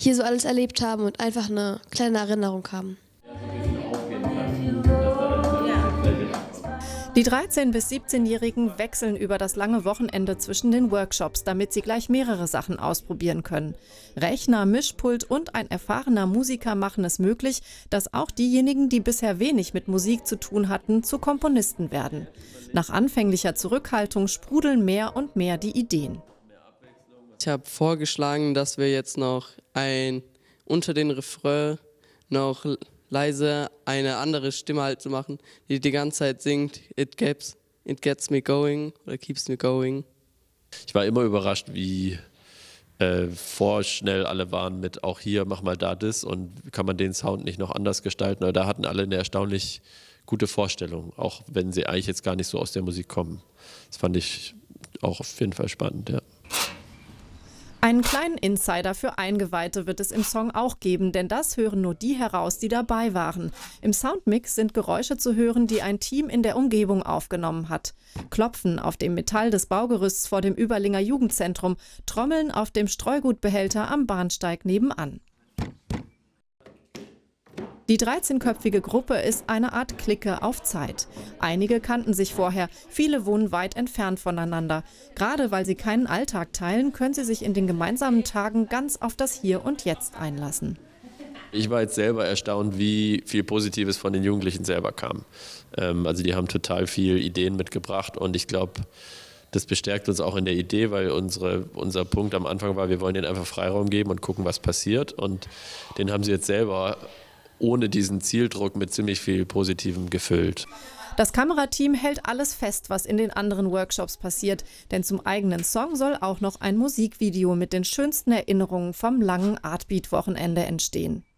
hier so alles erlebt haben und einfach eine kleine Erinnerung haben. Die 13- bis 17-Jährigen wechseln über das lange Wochenende zwischen den Workshops, damit sie gleich mehrere Sachen ausprobieren können. Rechner, Mischpult und ein erfahrener Musiker machen es möglich, dass auch diejenigen, die bisher wenig mit Musik zu tun hatten, zu Komponisten werden. Nach anfänglicher Zurückhaltung sprudeln mehr und mehr die Ideen. Ich habe vorgeschlagen, dass wir jetzt noch unter den Refrain noch leise eine andere Stimme halt zu machen, die die ganze Zeit singt, it gets me going oder keeps me going. Ich war immer überrascht, wie vorschnell alle waren mit auch hier, mach mal da das und kann man den Sound nicht noch anders gestalten. Aber da hatten alle eine erstaunlich gute Vorstellung, auch wenn sie eigentlich jetzt gar nicht so aus der Musik kommen. Das fand ich auch auf jeden Fall spannend, ja. Einen kleinen Insider für Eingeweihte wird es im Song auch geben, denn das hören nur die heraus, die dabei waren. Im Soundmix sind Geräusche zu hören, die ein Team in der Umgebung aufgenommen hat. Klopfen auf dem Metall des Baugerüsts vor dem Überlinger Jugendzentrum, Trommeln auf dem Streugutbehälter am Bahnsteig nebenan. Die 13-köpfige Gruppe ist eine Art Clique auf Zeit. Einige kannten sich vorher, viele wohnen weit entfernt voneinander. Gerade weil sie keinen Alltag teilen, können sie sich in den gemeinsamen Tagen ganz auf das Hier und Jetzt einlassen. Ich war jetzt selber erstaunt, wie viel Positives von den Jugendlichen selber kam. Also die haben total viel Ideen mitgebracht und ich glaube, das bestärkt uns auch in der Idee, weil unser Punkt am Anfang war, wir wollen denen einfach Freiraum geben und gucken, was passiert. Und den haben sie jetzt selber ohne diesen Zieldruck mit ziemlich viel Positivem gefüllt. Das Kamerateam hält alles fest, was in den anderen Workshops passiert, denn zum eigenen Song soll auch noch ein Musikvideo mit den schönsten Erinnerungen vom langen Artbeat-Wochenende entstehen.